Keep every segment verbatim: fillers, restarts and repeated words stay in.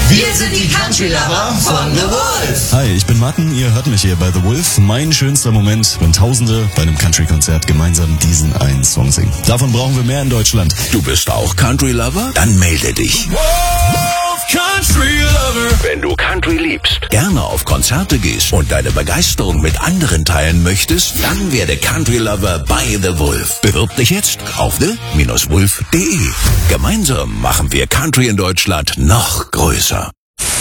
Wir sind die Country Lover von The Wolf. Hi, ich bin Martin, ihr hört mich hier bei The Wolf. Mein schönster Moment, wenn Tausende bei einem Country-Konzert gemeinsam diesen einen Song singen. Davon brauchen wir mehr in Deutschland. Du bist auch Country Lover? Dann melde dich. Wolf Country Lover. Wenn du Country liebst, gerne auf Konzerte gehst und deine Begeisterung mit anderen teilen möchtest, dann werde Country Lover bei The Wolf. Bewirb dich jetzt auf the Bindestrich wolf punkt de. Gemeinsam machen wir Country in Deutschland noch größer.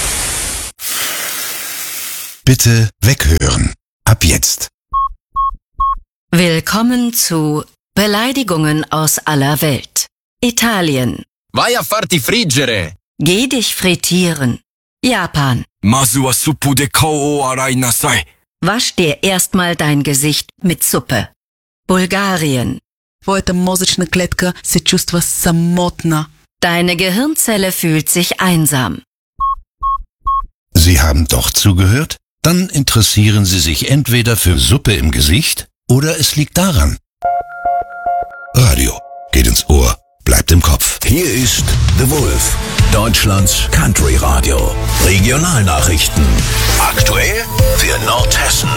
Bitte weghören. Ab jetzt. Willkommen zu Beleidigungen aus aller Welt. Italien. Vai a farti friggere. Geh dich frittieren. Japan. Mazu wa suppu de kao o arai nasai. Wasch dir erstmal dein Gesicht mit Suppe. Bulgarien. Твоята мозъчна клетка се чувства самотна. Deine Gehirnzelle fühlt sich einsam. Sie haben doch zugehört? Dann interessieren Sie sich entweder für Suppe im Gesicht oder es liegt daran. Radio geht ins Ohr, bleibt im Kopf. Hier ist The Wolf, Deutschlands Country Radio. Regionalnachrichten. Aktuell für Nordhessen.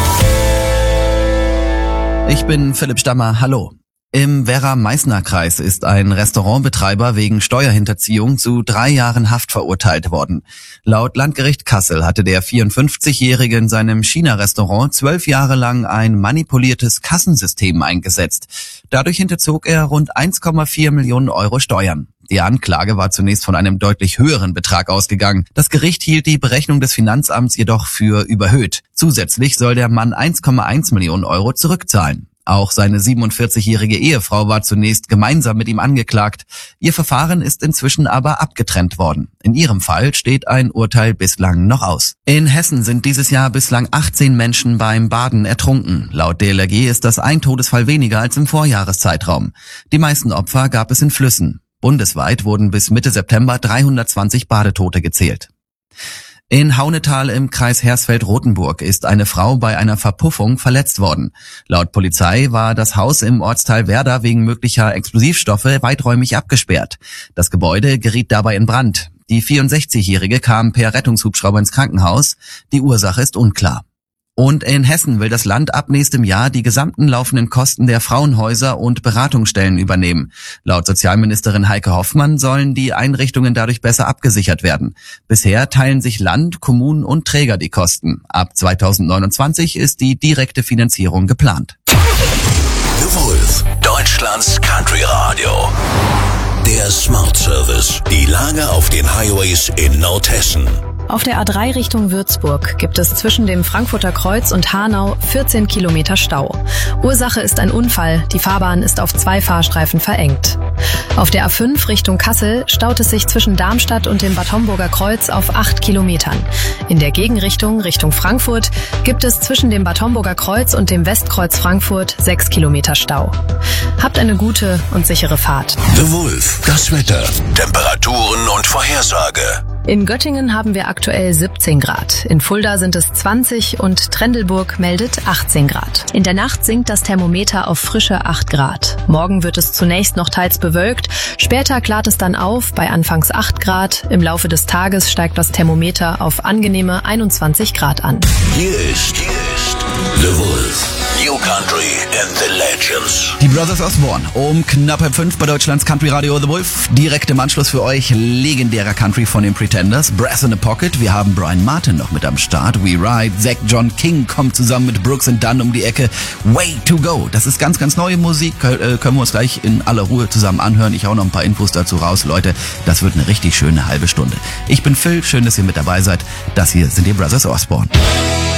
Ich bin Philipp Stammer, hallo. Im Werra-Meißner-Kreis ist ein Restaurantbetreiber wegen Steuerhinterziehung zu drei Jahren Haft verurteilt worden. Laut Landgericht Kassel hatte der vierundfünfzigjährige in seinem China-Restaurant zwölf Jahre lang ein manipuliertes Kassensystem eingesetzt. Dadurch hinterzog er rund eins Komma vier Millionen Euro Steuern. Die Anklage war zunächst von einem deutlich höheren Betrag ausgegangen. Das Gericht hielt die Berechnung des Finanzamts jedoch für überhöht. Zusätzlich soll der Mann eins Komma eins Millionen Euro zurückzahlen. Auch seine siebenundvierzigjährige Ehefrau war zunächst gemeinsam mit ihm angeklagt. Ihr Verfahren ist inzwischen aber abgetrennt worden. In ihrem Fall steht ein Urteil bislang noch aus. In Hessen sind dieses Jahr bislang achtzehn Menschen beim Baden ertrunken. Laut D L R G ist das ein Todesfall weniger als im Vorjahreszeitraum. Die meisten Opfer gab es in Flüssen. Bundesweit wurden bis Mitte September dreihundertzwanzig Badetote gezählt. In Haunetal im Kreis Hersfeld-Rotenburg ist eine Frau bei einer Verpuffung verletzt worden. Laut Polizei war das Haus im Ortsteil Werder wegen möglicher Explosivstoffe weiträumig abgesperrt. Das Gebäude geriet dabei in Brand. Die vierundsechzigjährige kam per Rettungshubschrauber ins Krankenhaus. Die Ursache ist unklar. Und in Hessen will das Land ab nächstem Jahr die gesamten laufenden Kosten der Frauenhäuser und Beratungsstellen übernehmen. Laut Sozialministerin Heike Hoffmann sollen die Einrichtungen dadurch besser abgesichert werden. Bisher teilen sich Land, Kommunen und Träger die Kosten. Ab zweitausendneunundzwanzig ist die direkte Finanzierung geplant. The Wolf, Deutschlands Country Radio. Der Smart Service. Die Lage auf den Highways in Nordhessen. Auf der A drei Richtung Würzburg gibt es zwischen dem Frankfurter Kreuz und Hanau vierzehn Kilometer Stau. Ursache ist ein Unfall. Die Fahrbahn ist auf zwei Fahrstreifen verengt. Auf der A fünf Richtung Kassel staut es sich zwischen Darmstadt und dem Bad Homburger Kreuz auf acht Kilometern. In der Gegenrichtung Richtung Frankfurt gibt es zwischen dem Bad Homburger Kreuz und dem Westkreuz Frankfurt sechs Kilometer Stau. Habt eine gute und sichere Fahrt. The Wolf, das Wetter, Temperaturen und Vorhersage. In Göttingen haben wir aktuell siebzehn Grad. In Fulda sind es zwanzig und Trendelburg meldet achtzehn Grad. In der Nacht sinkt das Thermometer auf frische acht Grad. Morgen wird es zunächst noch teils bewölkt. Später klart es dann auf bei anfangs acht Grad. Im Laufe des Tages steigt das Thermometer auf angenehme einundzwanzig Grad an. Hier ist, hier ist The Wolf. New Country and the Legends. Die Brothers Osborne um knapp halb fünf bei Deutschlands Country Radio The Wolf. Direkt im Anschluss für euch legendärer Country von den Pretenders, Brass in a Pocket. Wir haben Brian Martin noch mit am Start. We Ride. Zach John King kommt zusammen mit Brooks and Dunn um die Ecke. Way to go. Das ist ganz, ganz neue Musik. Äh, können wir uns gleich in aller Ruhe zusammen anhören. Ich hau noch ein paar Infos dazu raus. Leute, das wird eine richtig schöne halbe Stunde. Ich bin Phil. Schön, dass ihr mit dabei seid. Das hier sind die Brothers Osborne.